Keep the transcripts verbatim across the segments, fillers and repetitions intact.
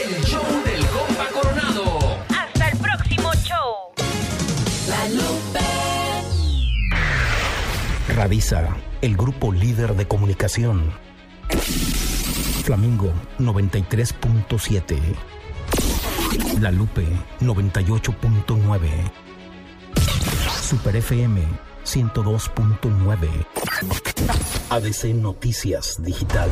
el show del compa Coronado. Hasta el próximo show. La Lupe. Radisa, el grupo líder de comunicación. Flamingo noventa y tres punto siete. La Lupe noventa y ocho punto nueve. Super F M ciento dos punto nueve. A D C Noticias Digital.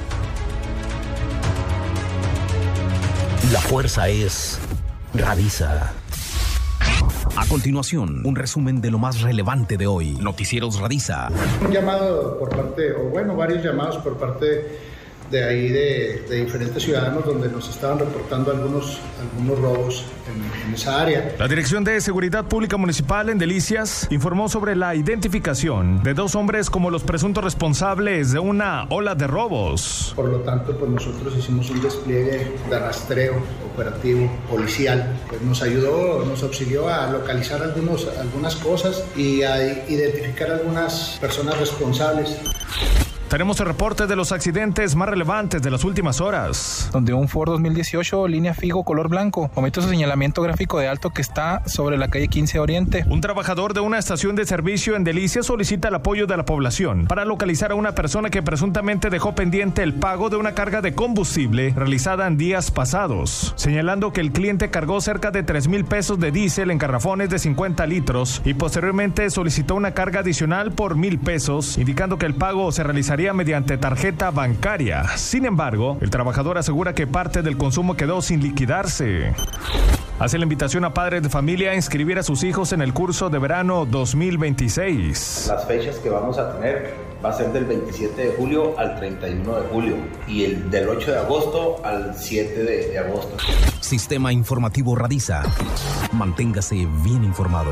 La fuerza es Radisa. A continuación, un resumen de lo más relevante de hoy. Noticieros Radisa. Un llamado por parte, o bueno, varios llamados por parte de ahí de, de diferentes ciudadanos donde nos estaban reportando algunos, algunos robos en, en esa área. La Dirección de Seguridad Pública Municipal en Delicias informó sobre la identificación de dos hombres como los presuntos responsables de una ola de robos. Por lo tanto, pues nosotros hicimos un despliegue de rastreo operativo policial. Pues nos ayudó, nos auxilió a localizar algunos, algunas cosas y a identificar algunas personas responsables. Tenemos el reporte de los accidentes más relevantes de las últimas horas. Donde un Ford dos mil dieciocho línea Figo color blanco omite su señalamiento gráfico de alto que está sobre la calle quince Oriente. Un trabajador de una estación de servicio en Delicias solicita el apoyo de la población para localizar a una persona que presuntamente dejó pendiente el pago de una carga de combustible realizada en días pasados, señalando que el cliente cargó cerca de tres mil pesos de diésel en garrafones de cincuenta litros y posteriormente solicitó una carga adicional por mil pesos, indicando que el pago se realizaría mediante tarjeta bancaria. Sin embargo, el trabajador asegura que parte del consumo quedó sin liquidarse. Hace la invitación a padres de familia a inscribir a sus hijos en el curso de verano dos mil veintiséis. Las fechas que vamos a tener va a ser del veintisiete de julio al treinta y uno de julio y el del ocho de agosto al siete de, de agosto. Sistema Informativo Radisa. Manténgase bien informado.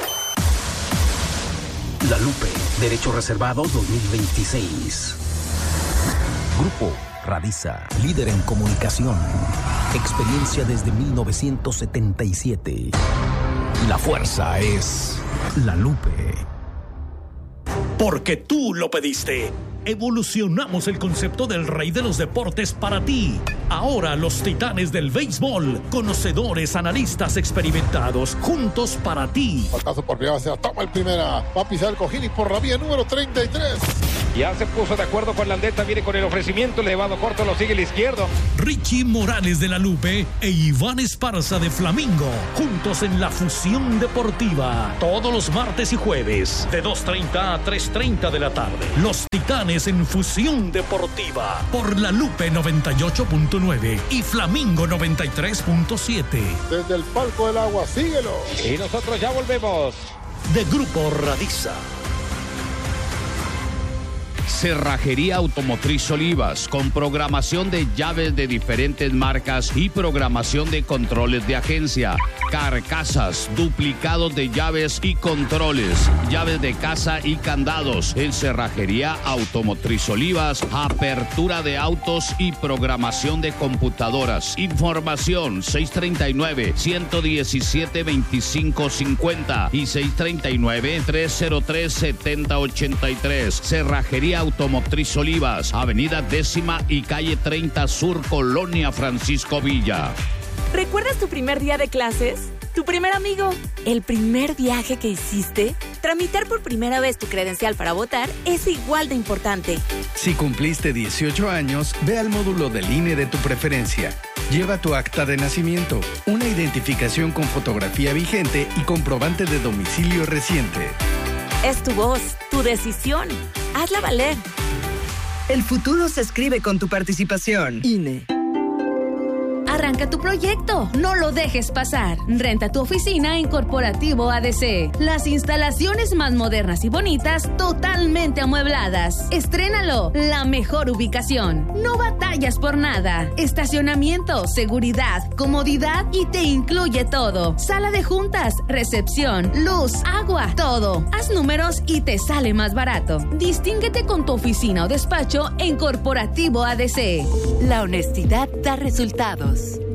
La Lupe, Derecho Reservado dos mil veintiséis. Grupo Radisa, líder en comunicación. Experiencia desde mil novecientos setenta y siete. La fuerza es La Lupe. Porque tú lo pediste. Evolucionamos el concepto del rey de los deportes para ti. Ahora los titanes del béisbol, conocedores, analistas experimentados, juntos para ti. Pasazo por primera base, toma el primera, va a pisar el cojín y por la vía número treinta y tres. Ya se puso de acuerdo con Landeta, viene con el ofrecimiento, elevado corto, lo sigue el izquierdo. Richie Morales de La Lupe e Iván Esparza de Flamingo, juntos en la Fusión Deportiva, todos los martes y jueves, de dos treinta a tres treinta de la tarde. Los titanes en Fusión Deportiva, por La Lupe noventa y ocho punto nueve y Flamingo noventa y tres punto siete. Desde el palco del agua, síguelo. Y nosotros ya volvemos. De Grupo Radisa. Cerrajería Automotriz Olivas, con programación de llaves de diferentes marcas y programación de controles de agencia, carcasas, duplicados de llaves y controles, llaves de casa y candados. En Cerrajería Automotriz Olivas, apertura de autos y programación de computadoras. Información seis treinta y nueve, ciento diecisiete, veinticinco cincuenta y seis treinta y nueve, trescientos tres, setenta ochenta y tres. Cerrajería Automotriz Olivas, avenida Décima y calle treinta Sur, Colonia Francisco Villa. ¿Recuerdas tu primer día de clases? ¿Tu primer amigo? ¿El primer viaje que hiciste? Tramitar por primera vez tu credencial para votar es igual de importante. Si cumpliste dieciocho años, ve al módulo del I N E de tu preferencia. Lleva tu acta de nacimiento, una identificación con fotografía vigente y comprobante de domicilio reciente. Es tu voz, tu decisión. Hazla valer. El futuro se escribe con tu participación. I N E. Arranca tu proyecto, no lo dejes pasar. Renta tu oficina en Corporativo A D C. Las instalaciones más modernas y bonitas, totalmente amuebladas. Estrénalo, la mejor ubicación. No batallas por nada. Estacionamiento, seguridad, comodidad y te incluye todo. Sala de juntas, recepción, luz, agua, todo. Haz números y te sale más barato. Distínguete con tu oficina o despacho en Corporativo A D C. La honestidad da resultados.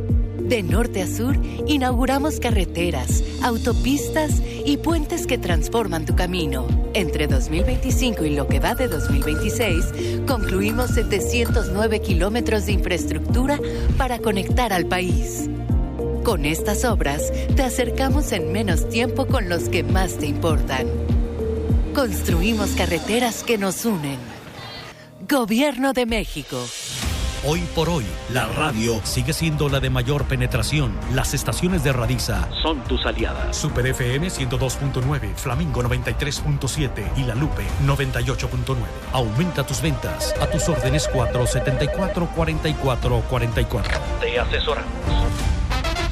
De norte a sur, inauguramos carreteras, autopistas y puentes que transforman tu camino. Entre dos mil veinticinco y lo que va de dos mil veintiséis, concluimos setecientos nueve kilómetros de infraestructura para conectar al país. Con estas obras, te acercamos en menos tiempo con los que más te importan. Construimos carreteras que nos unen. Gobierno de México. Hoy por hoy, la radio sigue siendo la de mayor penetración. Las estaciones de Radiza son tus aliadas. Super F M ciento dos punto nueve, Flamingo noventa y tres punto siete y La Lupe noventa y ocho punto nueve. Aumenta tus ventas. A tus órdenes cuatro setenta y cuatro, cuarenta y cuatro cuarenta y cuatro. Te asesoramos.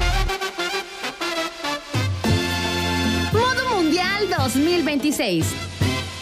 Modo Mundial dos mil veintiséis.